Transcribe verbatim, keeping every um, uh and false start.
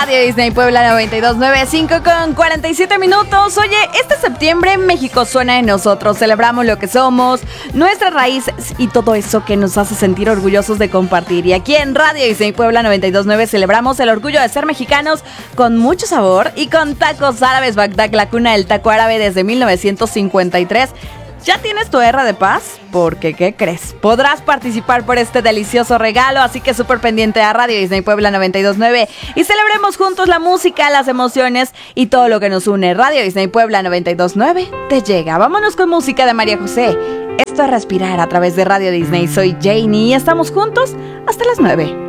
Radio Disney Puebla noventa y dos punto nueve, cinco con cuarenta y siete minutos. Oye, este septiembre México suena en nosotros. Celebramos lo que somos, nuestras raíces y todo eso que nos hace sentir orgullosos de compartir. Y aquí en Radio Disney Puebla noventa y dos punto nueve celebramos el orgullo de ser mexicanos con mucho sabor y con tacos árabes Bagdad, la cuna del taco árabe desde mil novecientos cincuenta y tres. ¿Ya tienes tu R de paz? Porque, ¿qué crees? Podrás participar por este delicioso regalo, así que súper pendiente a Radio Disney Puebla noventa y dos punto nueve y celebremos juntos la música, las emociones y todo lo que nos une. Radio Disney Puebla noventa y dos punto nueve te llega. Vámonos con música de María José. Esto es Respirar a través de Radio Disney. Soy Janie y estamos juntos hasta las nueve.